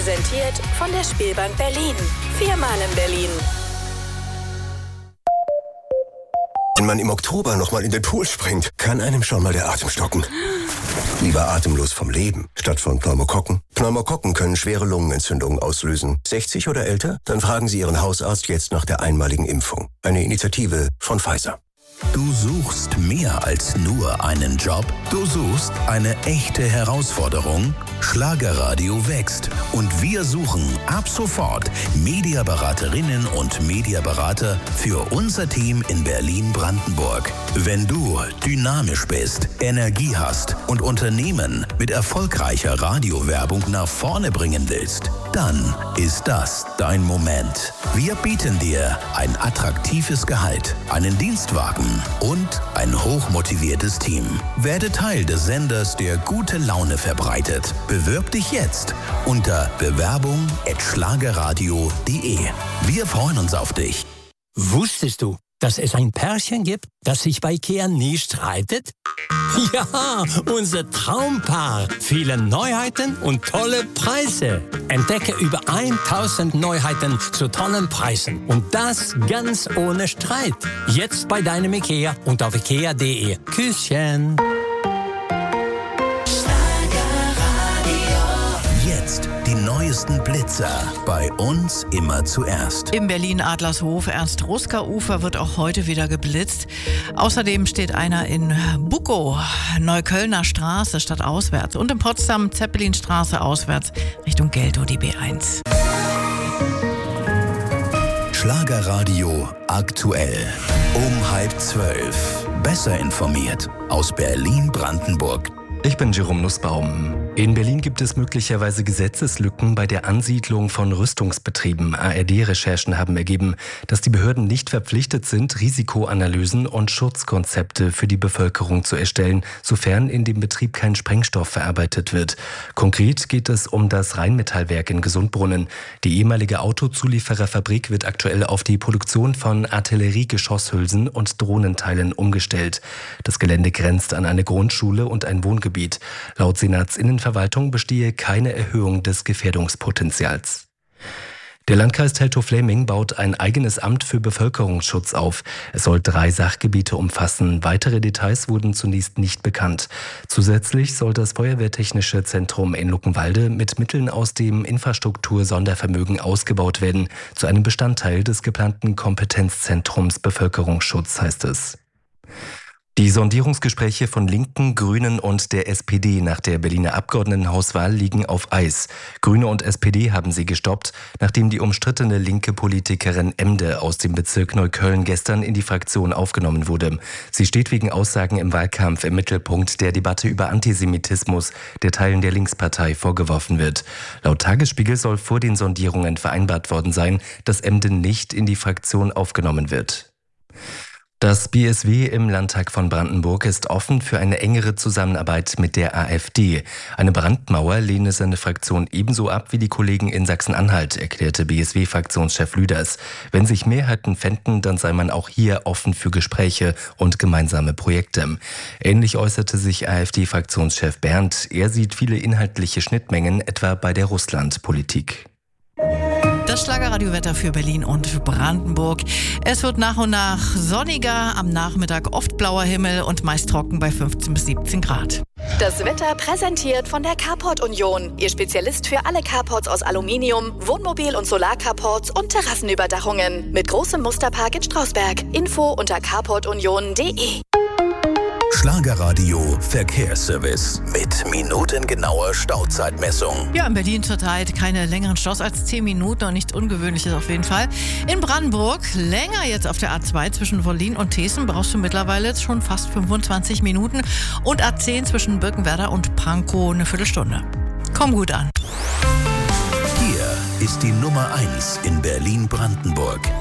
Präsentiert von der Spielbank Berlin. 4-mal in Berlin. Wenn man im Oktober nochmal in den Pool springt, kann einem schon mal der Atem stocken. Lieber atemlos vom Leben, statt von Pneumokokken. Pneumokokken können schwere Lungenentzündungen auslösen. 60 oder älter? Dann fragen Sie Ihren Hausarzt jetzt nach der einmaligen Impfung. Eine Initiative von Pfizer. Du suchst mehr als nur einen Job. Du suchst eine echte Herausforderung. Schlagerradio wächst und wir suchen ab sofort Mediaberaterinnen und Mediaberater für unser Team in Berlin-Brandenburg. Wenn du dynamisch bist, Energie hast und Unternehmen mit erfolgreicher Radiowerbung nach vorne bringen willst, dann ist das dein Moment. Wir bieten dir ein attraktives Gehalt, einen Dienstwagen und ein hochmotiviertes Team. Werde Teil des Senders, der gute Laune verbreitet. Bewirb dich jetzt unter bewerbung@schlagerradio.de. Wir freuen uns auf dich. Wusstest du, dass es ein Pärchen gibt, das sich bei IKEA nie streitet? Ja, unser Traumpaar. Viele Neuheiten und tolle Preise. Entdecke über 1000 Neuheiten zu tollen Preisen. Und das ganz ohne Streit. Jetzt bei deinem IKEA und auf ikea.de. Küsschen. Jetzt die neuesten Blitzer. Bei uns immer zuerst. Im Berlin-Adlershof Ernst-Ruska-Ufer wird auch heute wieder geblitzt. Außerdem steht einer in Bukow, Neuköllner Straße stadtauswärts und in Potsdam Zeppelinstraße auswärts Richtung Geltow die B1. Schlagerradio aktuell. Um 11:30. Besser informiert aus Berlin-Brandenburg. Ich bin Jerome Nussbaum. In Berlin gibt es möglicherweise Gesetzeslücken bei der Ansiedlung von Rüstungsbetrieben. ARD-Recherchen haben ergeben, dass die Behörden nicht verpflichtet sind, Risikoanalysen und Schutzkonzepte für die Bevölkerung zu erstellen, sofern in dem Betrieb kein Sprengstoff verarbeitet wird. Konkret geht es um das Rheinmetallwerk in Gesundbrunnen. Die ehemalige Autozuliefererfabrik wird aktuell auf die Produktion von Artilleriegeschosshülsen und Drohnenteilen umgestellt. Das Gelände grenzt an eine Grundschule und ein Wohngebiet. Laut Senatsinnenverwaltung bestehe keine Erhöhung des Gefährdungspotenzials. Der Landkreis Teltow-Fläming baut ein eigenes Amt für Bevölkerungsschutz auf. Es soll 3 Sachgebiete umfassen. Weitere Details wurden zunächst nicht bekannt. Zusätzlich soll das Feuerwehrtechnische Zentrum in Luckenwalde mit Mitteln aus dem Infrastruktur-Sondervermögen ausgebaut werden. Zu einem Bestandteil des geplanten Kompetenzzentrums Bevölkerungsschutz, heißt es. Die Sondierungsgespräche von Linken, Grünen und der SPD nach der Berliner Abgeordnetenhauswahl liegen auf Eis. Grüne und SPD haben sie gestoppt, nachdem die umstrittene linke Politikerin Emde aus dem Bezirk Neukölln gestern in die Fraktion aufgenommen wurde. Sie steht wegen Aussagen im Wahlkampf im Mittelpunkt der Debatte über Antisemitismus, der Teilen der Linkspartei vorgeworfen wird. Laut Tagesspiegel soll vor den Sondierungen vereinbart worden sein, dass Emde nicht in die Fraktion aufgenommen wird. Das BSW im Landtag von Brandenburg ist offen für eine engere Zusammenarbeit mit der AfD. Eine Brandmauer lehne seine Fraktion ebenso ab wie die Kollegen in Sachsen-Anhalt, erklärte BSW-Fraktionschef Lüders. Wenn sich Mehrheiten fänden, dann sei man auch hier offen für Gespräche und gemeinsame Projekte. Ähnlich äußerte sich AfD-Fraktionschef Berndt. Er sieht viele inhaltliche Schnittmengen, etwa bei der Russlandpolitik. Das Schlagerradiowetter für Berlin und Brandenburg. Es wird nach und nach sonniger, am Nachmittag oft blauer Himmel und meist trocken bei 15 bis 17 Grad. Das Wetter präsentiert von der Carport Union. Ihr Spezialist für alle Carports aus Aluminium, Wohnmobil- und Solarcarports und Terrassenüberdachungen. Mit großem Musterpark in Strausberg. Info unter carportunion.de. Schlagerradio Verkehrsservice mit minutengenauer Stauzeitmessung. Ja, in Berlin zurzeit keine längeren Staus als 10 Minuten und nichts Ungewöhnliches auf jeden Fall. In Brandenburg länger jetzt auf der A2 zwischen Wollin und Thesen brauchst du mittlerweile jetzt schon fast 25 Minuten und A10 zwischen Birkenwerder und Pankow eine Viertelstunde. Komm gut an. Hier ist die Nummer 1 in Berlin-Brandenburg.